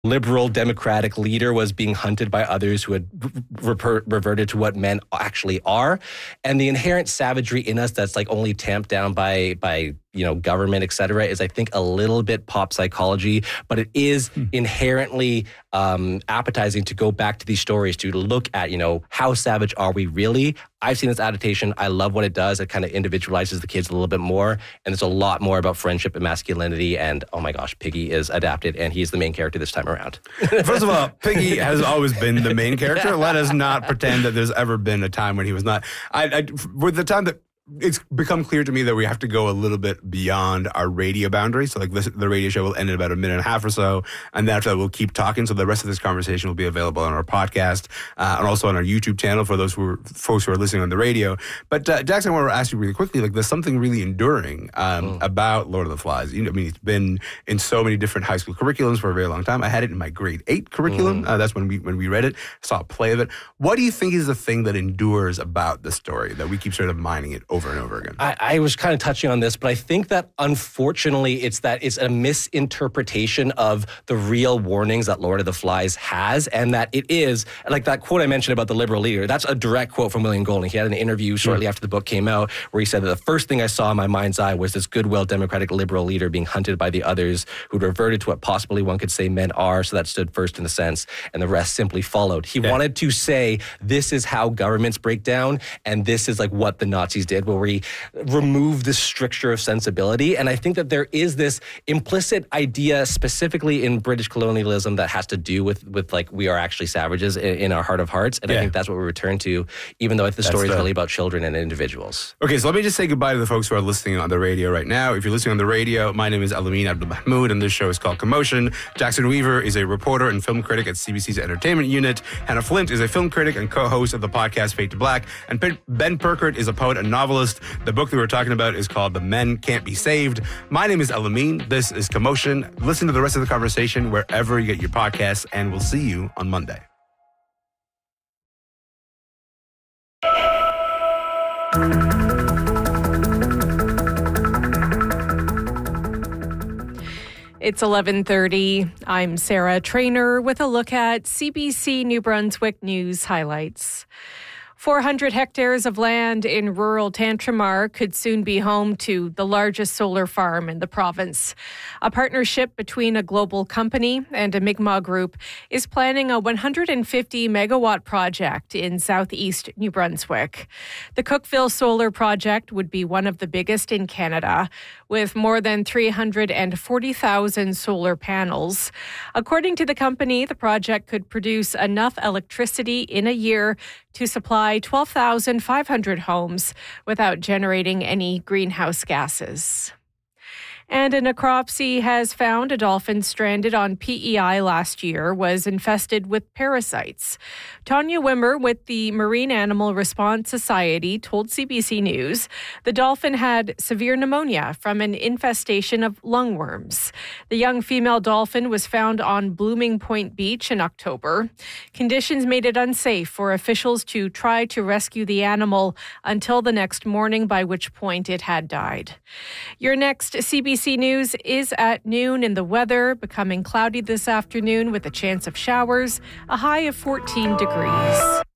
liberal democratic leader was being hunted by others who had reverted to what men actually are. And the inherent savagery in us that's like only tamped down by government, et cetera, is I think a little bit pop psychology, but it is inherently appetizing to go back to these stories, to look at, how savage are we really? I've seen this adaptation. I love what it does. It kind of individualizes the kids a little bit more. And there's a lot more about friendship and masculinity. And oh my gosh, Piggy is adapted and he's the main character this time around. First of all, Piggy has always been the main character. Yeah. Let us not pretend that there's ever been a time when he was not. With the time that it's become clear to me that we have to go a little bit beyond our radio boundaries. So like the radio show will end in about a minute and a half or so. And then after that, we'll keep talking. So the rest of this conversation will be available on our podcast and also on our YouTube channel for those folks who are listening on the radio. But Jackson, I want to ask you really quickly, like there's something really enduring about Lord of the Flies. It's been in so many different high school curriculums for a very long time. I had it in my grade 8 curriculum. That's when we read it, saw a play of it. What do you think is the thing that endures about the story that we keep sort of mining it over and over again? I was kind of touching on this, but I think that unfortunately it's a misinterpretation of the real warnings that Lord of the Flies has, and that it is, like that quote I mentioned about the liberal leader, that's a direct quote from William Golding. He had an interview shortly after the book came out where he said that the first thing I saw in my mind's eye was this goodwill democratic liberal leader being hunted by the others who'd reverted to what possibly one could say men are, so that stood first in the sense, and the rest simply followed. He wanted to say this is how governments break down, and this is like what the Nazis did, where we remove the stricture of sensibility. And I think that there is this implicit idea specifically in British colonialism that has to do with like we are actually savages in our heart of hearts. And I think that's what we return to, even though the story is really about children and individuals. Okay, so let me just say goodbye to the folks who are listening on the radio right now. If you're listening on the radio, my name is Alameen Abdul-Mahmoud, and this show is called Commotion. Jackson Weaver is a reporter and film critic at CBC's Entertainment Unit. Hannah Flint is a film critic and co-host of the podcast Fade to Black. And Ben Perkert is a poet and novelist. The book that we're talking about is called The Men Can't Be Saved. My name is Alameen. This is Commotion. Listen to the rest of the conversation wherever you get your podcasts, and we'll see you on Monday. It's 11:30. I'm Sarah Traynor with a look at CBC New Brunswick news highlights. 400 hectares of land in rural Tantramar could soon be home to the largest solar farm in the province. A partnership between a global company and a Mi'kmaq group is planning a 150-megawatt project in southeast New Brunswick. The Cookville Solar Project would be one of the biggest in Canada, with more than 340,000 solar panels. According to the company, the project could produce enough electricity in a year to supply 12,500 homes without generating any greenhouse gases. And a necropsy has found a dolphin stranded on PEI last year was infested with parasites. Tanya Wimmer with the Marine Animal Response Society told CBC News the dolphin had severe pneumonia from an infestation of lungworms. The young female dolphin was found on Blooming Point Beach in October. Conditions made it unsafe for officials to try to rescue the animal until the next morning, by which point it had died. Your next CBC News is at noon, and the weather becoming cloudy this afternoon with a chance of showers, a high of 14 degrees.